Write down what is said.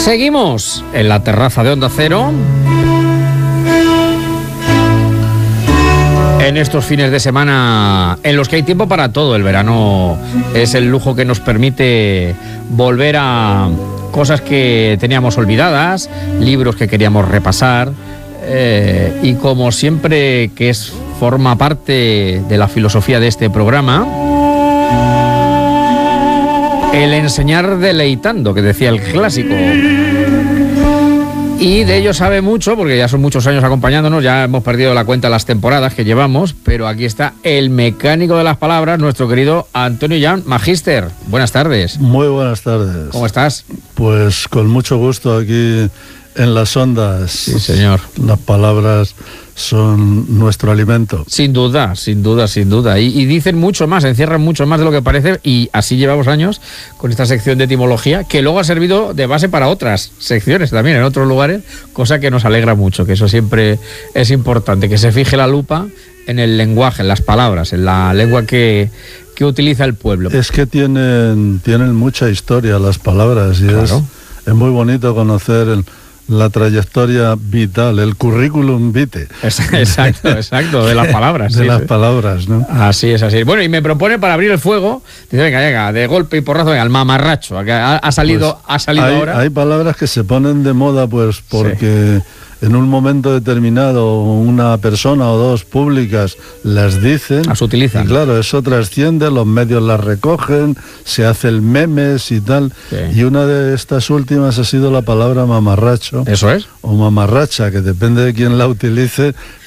Seguimos en la terraza de Onda Cero. En estos fines de semana en los que hay tiempo para todo. El verano es el lujo que nos permite volver a cosas que teníamos olvidadas, libros que queríamos repasar, y como siempre que forma parte de la filosofía de este programa, el enseñar deleitando, que decía el clásico. Y de ello sabe mucho, porque ya son muchos años acompañándonos, ya hemos perdido la cuenta de las temporadas que llevamos, pero aquí está el mecánico de las palabras, nuestro querido Antonio Jan, Magíster. Buenas tardes. Muy buenas tardes. ¿Cómo estás? Pues con mucho gusto aquí en las ondas. Sí, señor. Las palabras son nuestro alimento. Sin duda, sin duda, sin duda. Y dicen mucho más, encierran mucho más de lo que parece, y así llevamos años con esta sección de etimología, que luego ha servido de base para otras secciones también, en otros lugares, cosa que nos alegra mucho, que eso siempre es importante, que se fije la lupa en el lenguaje, en las palabras, en la lengua que utiliza el pueblo. Es que tienen mucha historia las palabras, y claro, es muy bonito conocer la trayectoria vital, el currículum vitae. Exacto, de las palabras. De las palabras, ¿no? Así es, así es. Bueno, y me propone para abrir el fuego, dice, venga, de golpe y porrazo, venga, el mamarracho, ha salido ahora. Hay palabras que se ponen de moda, pues, porque en un momento determinado una persona o dos públicas las dicen. Las utilizan. Y claro, eso trasciende, los medios las recogen, se hacen memes y tal. Sí. Y una de estas últimas ha sido la palabra mamarracho. Eso es. O mamarracha, que depende de quién la utilice,